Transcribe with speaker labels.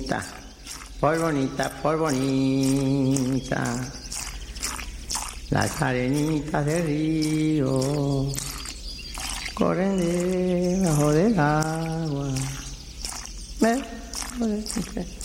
Speaker 1: por bonita, las arenitas del río corren debajo del agua.